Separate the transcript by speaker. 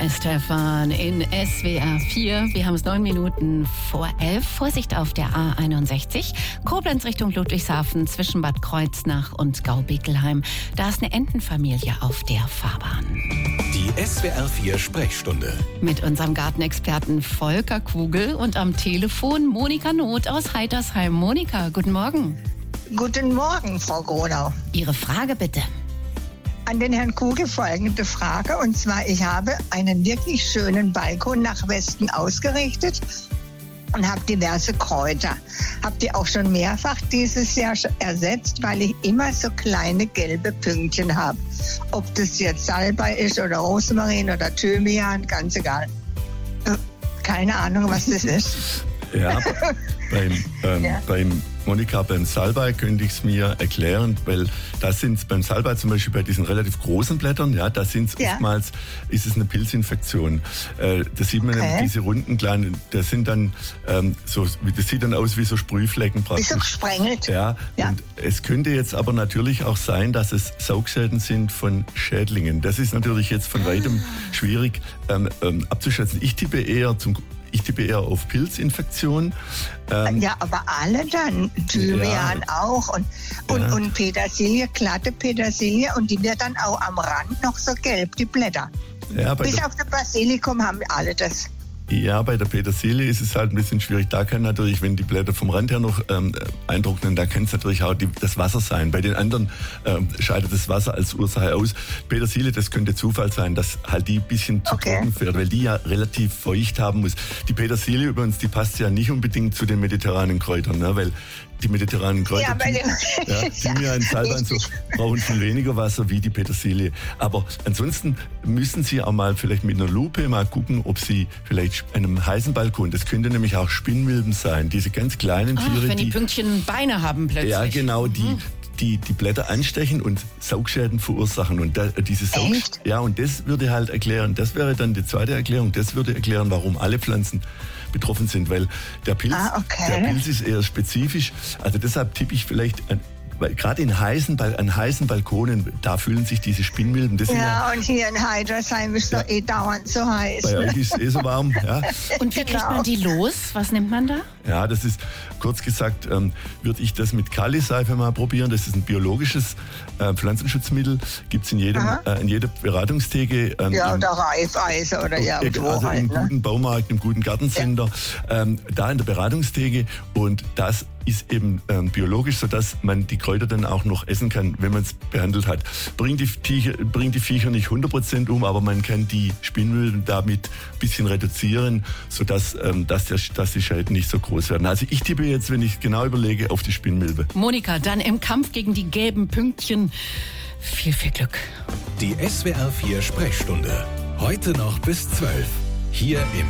Speaker 1: Estefan in SWR 4. Wir haben es 9 Minuten vor 11. Vorsicht auf der A61. Koblenz Richtung Ludwigshafen zwischen Bad Kreuznach und Gaubickelheim. Da ist eine Entenfamilie auf der Fahrbahn.
Speaker 2: Die SWR 4 Sprechstunde.
Speaker 1: Mit unserem Gartenexperten Volker Kugel und am Telefon Monika Not aus Heitersheim. Monika, guten Morgen.
Speaker 3: Guten Morgen, Frau Gronau.
Speaker 1: Ihre Frage bitte.
Speaker 3: An den Herrn Kugel folgende Frage. Und zwar, ich habe einen wirklich schönen Balkon nach Westen ausgerichtet und habe diverse Kräuter. Habe die auch schon mehrfach dieses Jahr ersetzt, weil ich immer so kleine gelbe Pünktchen habe. Ob das jetzt Salbei ist oder Rosmarin oder Thymian, ganz egal. Keine Ahnung, was das ist.
Speaker 4: Ja, beim Monika, beim Salbei könnte ich es mir erklären, weil da sind beim Salbei zum Beispiel bei diesen relativ großen Blättern, ja, da sind oftmals, ist es eine Pilzinfektion. Da sieht man diese runden kleinen, das sind dann das sieht dann aus wie so Sprühflecken praktisch.
Speaker 3: Wie so gesprengelt.
Speaker 4: Ja, und es könnte jetzt aber natürlich auch sein, dass es Saugschäden sind von Schädlingen. Das ist natürlich jetzt von weitem schwierig abzuschätzen. Ich tippe eher auf Pilzinfektion.
Speaker 3: Ja, aber alle dann. Thymian auch und Petersilie, glatte Petersilie, und die wird dann auch am Rand noch so gelb, die Blätter.
Speaker 4: Ja,
Speaker 3: bis auf das Basilikum haben alle das.
Speaker 4: Ja, bei der Petersilie ist es halt ein bisschen schwierig. Da kann natürlich, wenn die Blätter vom Rand her noch eintrocknen, da kann es natürlich auch das Wasser sein. Bei den anderen scheidet das Wasser als Ursache aus. Petersilie, das könnte Zufall sein, dass halt die ein bisschen zu trocken wird, weil die ja relativ feucht haben muss. Die Petersilie übrigens, die passt ja nicht unbedingt zu den mediterranen Kräutern, ne? Weil die mediterranen Kräuter, Thymian, Salbei und so, brauchen viel weniger Wasser wie die Petersilie. Aber ansonsten müssen Sie auch mal vielleicht mit einer Lupe mal gucken, ob Sie vielleicht an einem heißen Balkon, das könnte nämlich auch Spinnmilben sein, diese ganz kleinen Tiere.
Speaker 1: Wenn die Pünktchen Beine haben plötzlich.
Speaker 4: Ja, genau, die Blätter anstechen und Saugschäden verursachen. Und und das würde halt erklären, das wäre dann die zweite Erklärung, das würde erklären, warum alle Pflanzen betroffen sind, weil der Pilz ist eher spezifisch. Also deshalb tippe ich vielleicht, weil gerade an heißen Balkonen, da fühlen sich diese Spinnmilben. Das
Speaker 3: und hier in Heitersheim ist doch dauernd so heiß.
Speaker 4: Bei euch ist es so warm. Ja.
Speaker 1: Und wie kriegt man die los? Was nimmt man da?
Speaker 4: Ja, das ist, kurz gesagt, würde ich das mit Kali-Seife mal probieren. Das ist ein biologisches Pflanzenschutzmittel. Gibt es in jeder Beratungstheke.
Speaker 3: Oder Reifeisen oder irgendwo
Speaker 4: also
Speaker 3: halt.
Speaker 4: Im guten Baumarkt, im guten Gartencenter. Da in der Beratungstheke. Und das ist eben biologisch, sodass man die Kräuter dann auch noch essen kann, wenn man es behandelt hat. Bringt die Viecher nicht 100% um, aber man kann die Spinnmilben damit ein bisschen reduzieren, sodass dass die Schäden nicht so groß werden. Also ich tippe jetzt, wenn ich genau überlege, auf die Spinnmilbe.
Speaker 1: Monika, dann im Kampf gegen die gelben Pünktchen viel, viel Glück.
Speaker 2: Die SWR 4 Sprechstunde. Heute noch bis 12. Hier im